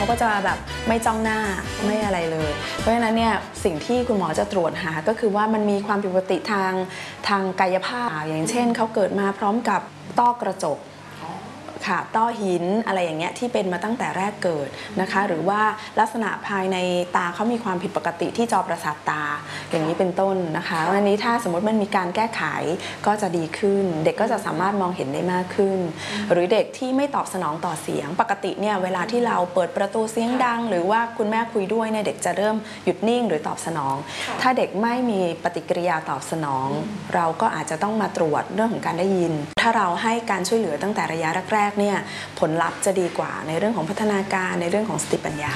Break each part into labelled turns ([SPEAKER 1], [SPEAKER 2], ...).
[SPEAKER 1] เขาก็จะแบบไม่จ้องหน้าไม่อะไรเลยเพราะฉะนั้นเนี่ยสิ่งที่คุณหมอจะตรวจหาก็คือว่ามันมีความผิดปกติทางกายภาพอย่างเช่นเขาเกิดมาพร้อมกับต้อกระจกค่ะต้อหินอะไรอย่างเงี้ยที่เป็นมาตั้งแต่แรกเกิดนะคะหรือว่าลักษณะภายในตาเขามีความผิดปกติที่จอประสาทตาอย่างนี้เป็นต้นนะคะวันนี้ถ้าสมมติมันมีการแก้ไขก็จะดีขึ้นเด็กก็จะสามารถมองเห็นได้มากขึ้นหรือเด็กที่ไม่ตอบสนองต่อเสียงปกติเนี่ยเวลาที่เราเปิดประตูเสียงดังหรือว่าคุณแม่คุยด้วยเนี่ยเด็กจะเริ่มหยุดนิ่งหรือตอบสนองถ้าเด็กไม่มีปฏิกิริยาตอบสนองเราก็อาจจะต้องมาตรวจเรื่องของการได้ยินถ้าเราให้การช่วยเหลือตั้งแต่ระยะแรกๆเนี่ยผลลัพธ์จะดีกว่าในเรื่องของพัฒนาการในเรื่องของสติปัญญา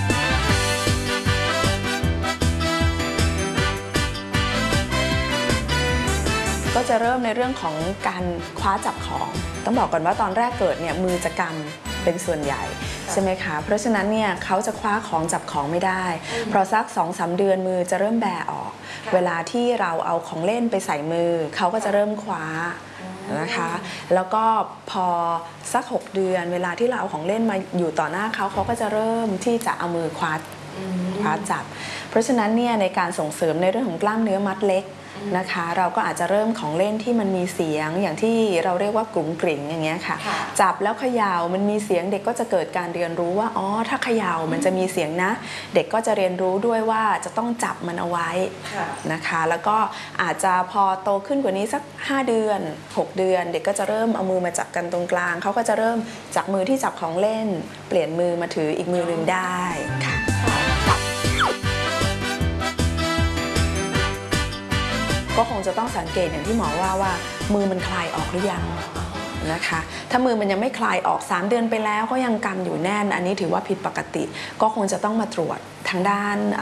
[SPEAKER 1] ก็จะเริ่มในเรื่องของการคว้าจับของต้องบอกก่อนว่าตอนแรกเกิดเนี่ยมือจะกำเป็นส่วนใหญ่ใช่ไหมคะเพราะฉะนั้นเนี่ยเขาจะคว้าของจับของไม่ได้เพราะสัก 2-3 เดือนมือจะเริ่มแบออกเวลาที่เราเอาของเล่นไปใส่มือเขาก็จะเริ่มคว้านะคะแล้วก็พอสัก6 เดือนเวลาที่เราเอาของเล่นมาอยู่ต่อหน้าเขาก็จะเริ่มที่จะเอามือคว้าจับเพราะฉะนั้นเนี่ยในการส่งเสริมในเรื่องของกล้ามเนื้อมัดเล็กนะคะเราก็อาจจะเริ่มของเล่นที่มันมีเสียงอย่างที่เราเรียกว่ากรุ่งกริ่งอย่างเงี้ยค่ะจับแล้วเขย่ามันมีเสียงเด็กก็จะเกิดการเรียนรู้ว่าอ๋อถ้าเขย่ามันจะมีเสียงนะเด็กก็จะเรียนรู้ด้วยว่าจะต้องจับมันเอาไว้นะคะแล้วก็อาจจะพอโตขึ้นกว่านี้สัก5 เดือน6 เดือนเด็กก็จะเริ่มเอามือมาจับกันตรงกลางเขาก็จะเริ่มจากมือที่จับของเล่นเปลี่ยนมือมาถืออีกมือหนึ่งได้ค่ะก็คงจะต้องสังเกตอย่างที่หมอว่ามือมันคลายออกหรือยังนะคะถ้ามือมันยังไม่คลายออก3 เดือนไปแล้วก็ยังกำอยู่แน่นอันนี้ถือว่าผิดปกติก็คงจะต้องมาตรวจทางด้าน